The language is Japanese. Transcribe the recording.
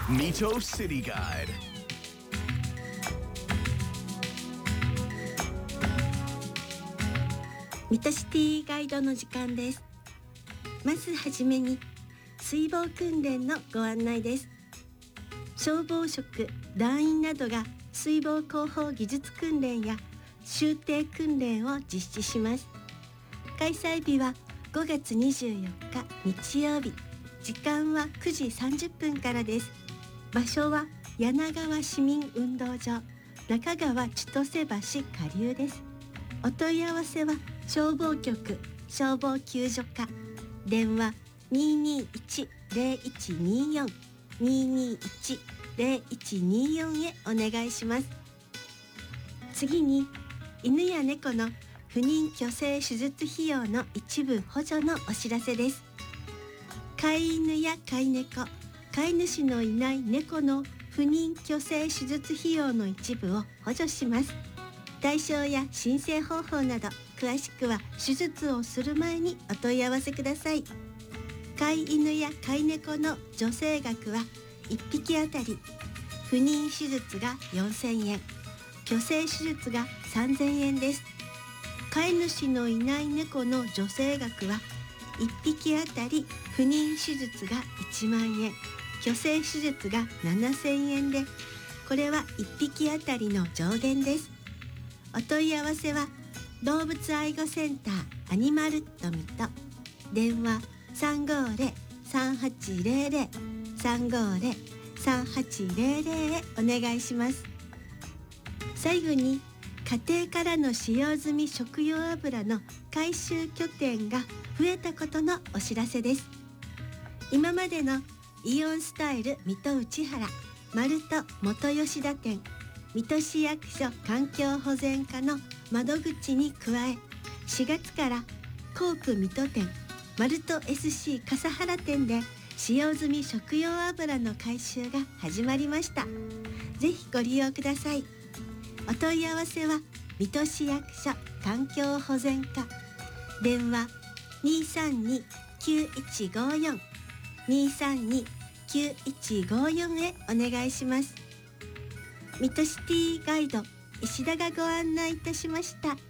Mito City Guide. 水戸シティガイドの時間です。まずはじめに水防訓練のご案内です。消防職、団員などが水防広報技術訓練や修艇訓練を実施します。開催日は5月24日日曜日、時間は9時30分からです。場所は柳川市民運動場、中川千歳橋下流です。お問い合わせは消防局消防救助課、電話 221-0124 221-0124 へお願いします。次に犬や猫の不妊去勢手術費用の一部補助のお知らせです。飼い犬や飼い猫、飼い主のいない猫の不妊去勢手術費用の一部を補助します。対象や申請方法など詳しくは手術をする前にお問い合わせください。飼い犬や飼い猫の助成額は1匹あたり不妊手術が4000円、去勢手術が3000円です。飼い主のいない猫の助成額は1匹あたり不妊手術が1万円、去勢手術が7000円で、これは1匹あたりの上限です。お問い合わせは動物愛護センターアニマルット水戸、電話 350-3800 350-3800 へお願いします。最後に家庭からの使用済み食用油の回収拠点が増えたことのお知らせです。今までのイオンスタイル水戸内原、丸戸元吉田店、水戸市役所環境保全課の窓口に加え、4月からコープ水戸店、丸戸 SC 笠原店で使用済み食用油の回収が始まりました。ぜひご利用ください。お問い合わせは水戸市役所環境保全課、電話 232-9154 232-9154 へお願いします。水戸シティガイド石田がご案内いたしました。